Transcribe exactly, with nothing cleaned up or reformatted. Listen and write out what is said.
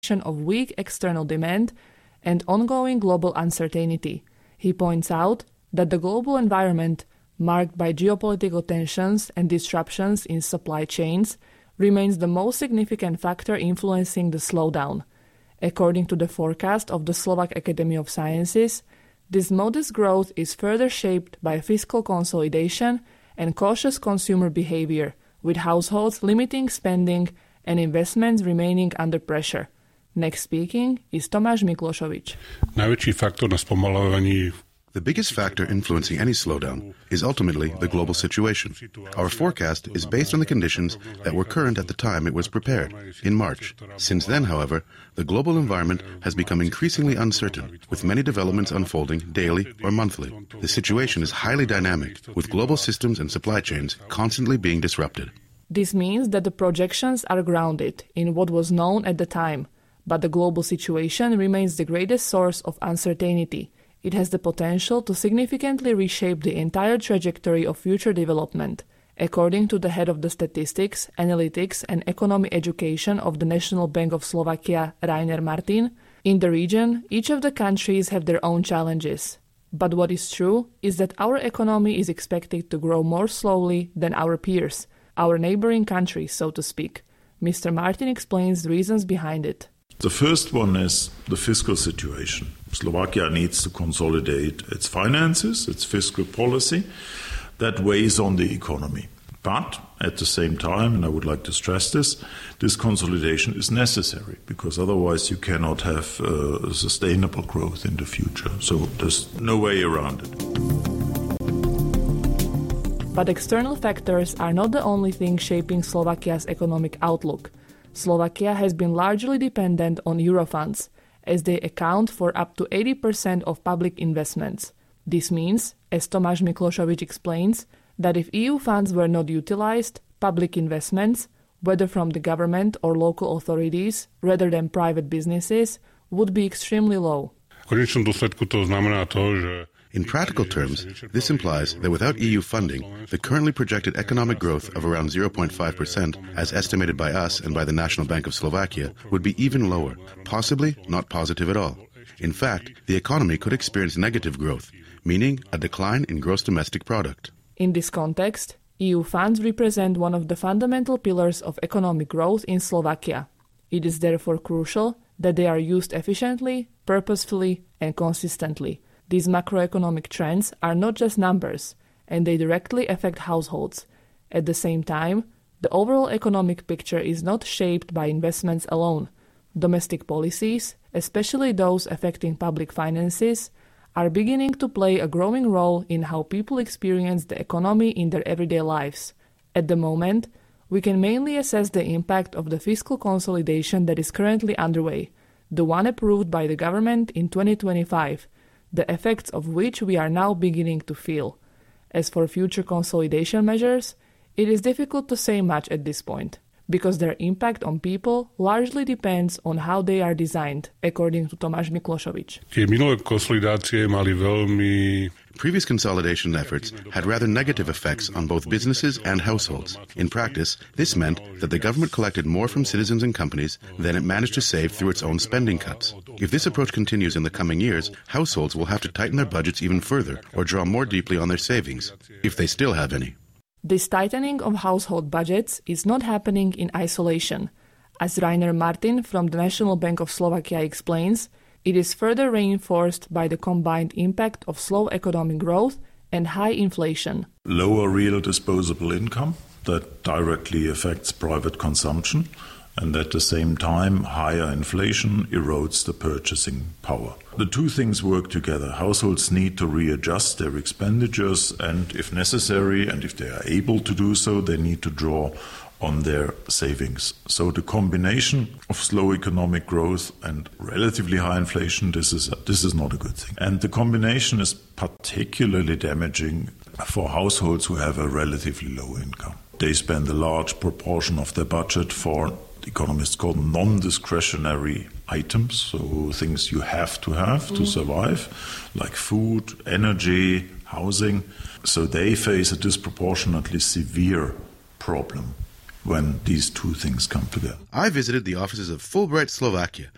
of weak external demand and ongoing global uncertainty. He points out that the global environment, marked by geopolitical tensions and disruptions in supply chains, remains the most significant factor influencing the slowdown. According to the forecast of the Slovak Academy of Sciences, this modest growth is further shaped by fiscal consolidation and cautious consumer behavior, with households limiting spending and investments remaining under pressure. Next speaking is Tomáš Miklošovič. Najväčší faktor na spomaľovaní. The biggest factor influencing any slowdown is ultimately the global situation. Our forecast is based on the conditions that were current at the time it was prepared, in March. Since then, however, the global environment has become increasingly uncertain, with many developments unfolding daily or monthly. The situation is highly dynamic, with global systems and supply chains constantly being disrupted. This means that the projections are grounded in what was known at the time, but the global situation remains the greatest source of uncertainty. It has the potential to significantly reshape the entire trajectory of future development. According to the head of the Statistics, Analytics and Economic Education of the National Bank of Slovakia, Rainer Martin, in the region, each of the countries have their own challenges. But what is true is that our economy is expected to grow more slowly than our peers, our neighboring countries, so to speak. Mister Martin explains the reasons behind it. The first one is the fiscal situation. Slovakia needs to consolidate its finances, its fiscal policy. That weighs on the economy. But at the same time, and I would like to stress this, this consolidation is necessary because otherwise you cannot have uh, sustainable growth in the future. So there's no way around it. But external factors are not the only thing shaping Slovakia's economic outlook. Slovakia has been largely dependent on Eurofunds, as they account for up to eighty percent of public investments. This means, as Tomáš Miklošovič explains, that if E U funds were not utilized, public investments, whether from the government or local authorities, rather than private businesses, would be extremely low. V konečnom dôsledku to znamená to, že In practical terms, this implies that without E U funding, the currently projected economic growth of around zero point five percent, as estimated by us and by the National Bank of Slovakia, would be even lower, possibly not positive at all. In fact, the economy could experience negative growth, meaning a decline in gross domestic product. In this context, E U funds represent one of the fundamental pillars of economic growth in Slovakia. It is therefore crucial that they are used efficiently, purposefully, and consistently. These macroeconomic trends are not just numbers, and they directly affect households. At the same time, the overall economic picture is not shaped by investments alone. Domestic policies, especially those affecting public finances, are beginning to play a growing role in how people experience the economy in their everyday lives. At the moment, we can mainly assess the impact of the fiscal consolidation that is currently underway, the one approved by the government in twenty twenty-five, the effects of which we are now beginning to feel. As for future consolidation measures, it is difficult to say much at this point, because their impact on people largely depends on how they are designed, according to Tomáš Miklošovič. Tie minulé konsolidácie mali veľmi Previous consolidation efforts had rather negative effects on both businesses and households. In practice, this meant that the government collected more from citizens and companies than it managed to save through its own spending cuts. If this approach continues in the coming years, households will have to tighten their budgets even further or draw more deeply on their savings, if they still have any. This tightening of household budgets is not happening in isolation. As Rainer Martin from the National Bank of Slovakia explains, it is further reinforced by the combined impact of slow economic growth and high inflation. Lower real disposable income that directly affects private consumption, and at the same time, higher inflation erodes the purchasing power. The two things work together. Households need to readjust their expenditures, and if necessary, and if they are able to do so, they need to draw on their savings. So the combination of slow economic growth and relatively high inflation, this is, this is not a good thing. And the combination is particularly damaging for households who have a relatively low income. They spend a large proportion of their budget for, economists call them non-discretionary items, so things you have to have mm. to survive, like food, energy, housing. So they face a disproportionately severe problem when these two things come together. I visited the offices of Fulbright Slovakia,